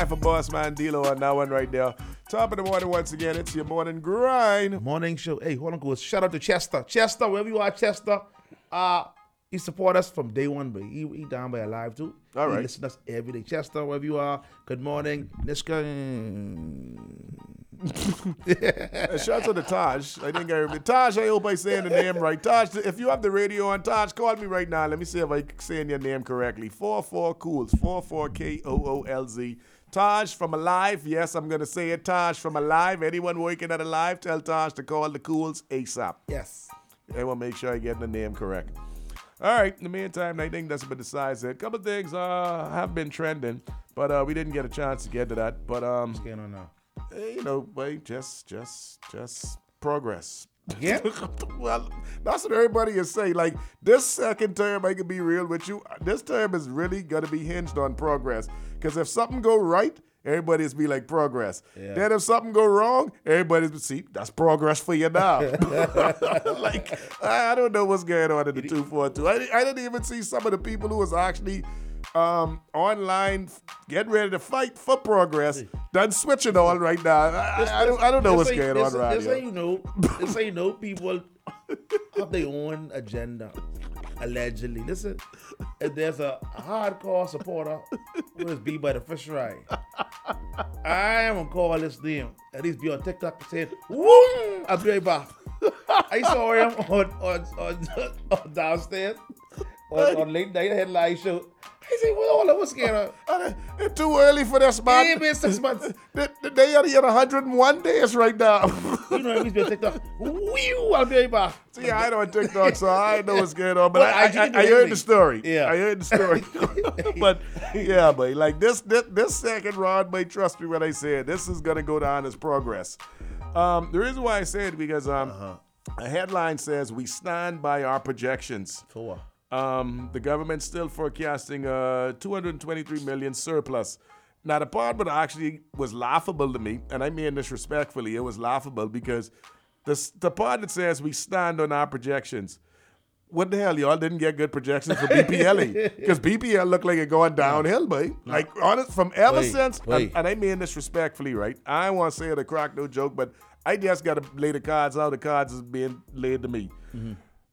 time for Boss Man D'Lo on that one right there. Top of the morning once again. It's your morning grind. Morning show. Hey, hold on, go. Shout out to Chester. Chester, wherever you are, Chester. He support us from day one, but he down by alive too. All right. He listen to us every day. Chester, wherever you are. Good morning, Niska. Shout out to the Taj. I think I remember. Taj, I hope I saying the name right. Taj, if you have the radio on, Taj, call me right now. Let me see if I'm saying your name correctly. 44 Cools. 44 KOOLZ. Taj from Alive. Yes, I'm going to say it. Taj from Alive. Anyone working at Alive, tell Taj to call the Cools ASAP. Yes. I will make sure I get the name correct. All right. In the meantime, I think that's been decided. A couple of things have been trending, but we didn't get a chance to get to that. But What's going on now? you know, wait, just progress. Yeah. Well, that's what everybody is saying. Like, this second term, I can be real with you. This term is really gonna be hinged on progress. Because if something go right, everybody's be like progress. Yeah. Then if something go wrong, everybody's see that's progress for you now. Like, I don't know what's going on in the 242. I didn't even see some of the people who was actually online getting ready to fight for progress. Done switching all right now. I don't know what's going on right This here. how you know people have their own agenda. Allegedly. Listen, if there's a hardcore supporter who is beat by the fish fry, I am gonna call this name. At least be on TikTok saying, "Woo!" I'll be right back. I saw him on downstairs on late night headline show. I said, what's going on? It's too early for this, man. It been 6 months. They are at 101 days right now. You know, he's been TikTok. Woo! I'll be right back. See, I don't TikTok, so I know what's going on. But Well, I heard the story. Yeah. I heard the story. But yeah, but like this second round, but trust me when I say it, this is gonna go down as progress. The reason why I say it because a headline says we stand by our projections. For what? The government's still forecasting 223 million surplus. Now, the part that actually was laughable to me, and I mean this respectfully, it was laughable because the part that says we stand on our projections. What the hell, y'all didn't get good projections for BPLE? Because BPL looked like it going downhill, boy. Like, honest, from ever since, and I mean this respectfully, right? I don't want to say it a crack, no joke, but I just got to lay the cards out. The cards is being laid to me. Mm-hmm.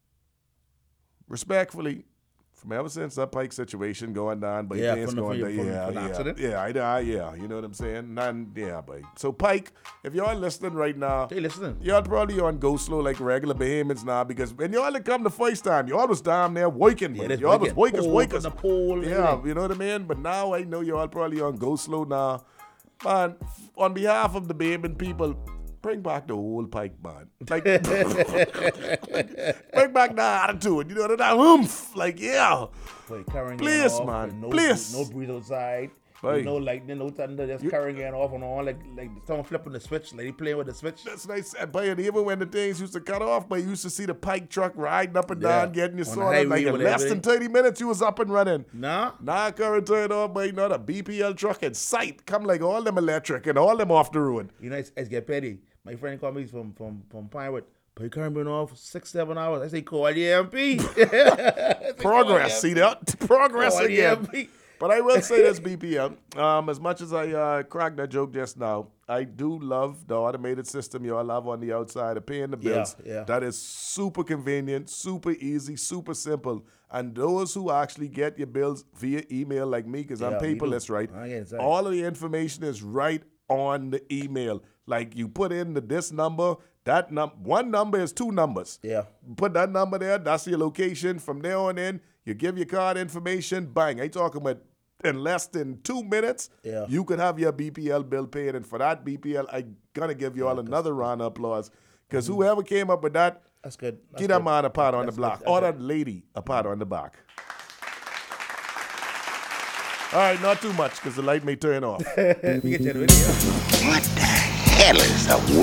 Respectfully, from ever since that Pike situation going down, but things going down, yeah, you know what I'm saying? But so Pike, if y'all listening right now, They listening. y'all probably on go slow like regular behemoths now because when y'all had come the first time, y'all was down there working, Yeah, y'all was workers. The pole, Yeah, you know what I mean? But now I know y'all probably on go slow now. Man, on behalf of the Bayman people, bring back the old Pike, man. Like, bring back the attitude. You know, that oomph. Like, yeah. Wait, carrying Please, off, man. No, Please. No breeze outside. Hey. No lightning, no thunder. Just carrying it off and on. Like someone flipping the switch. Like he playing with the switch. That's nice. But even when the things used to cut off, but you used to see the Pike truck riding up and down, getting you sorted. Like in less than 30 minutes, you was up and running. Nah. Now current turn off, but you know, the BPL truck in sight. Come like all them electric and all them off the road. You know, it's get petty. My friend called me from Pinewood. But he can't been off 6-7 hours. I say, call the MP. Progress, see that? Progress Call the again. MP. But I will say this, BPL. As much as I cracked that joke just now, I do love the automated system y'all have on the outside of paying the bills. Yeah. That is super convenient, super easy, super simple. And those who actually get your bills via email like me, because I'm paperless, right? All of the information is right on the email. Like you put in this number, one number is 2 numbers. Yeah. Put that number there, that's your location. From there on in, you give your card information, bang. I talking about in less than 2 minutes, you could have your BPL bill paid. And for that BPL, I'm going to give you all another round of applause. Because whoever came up with that, that's good. Give that man a pat on the block. Or that lady a pat on the back. All right, not too much because the light may turn off. What the hell is a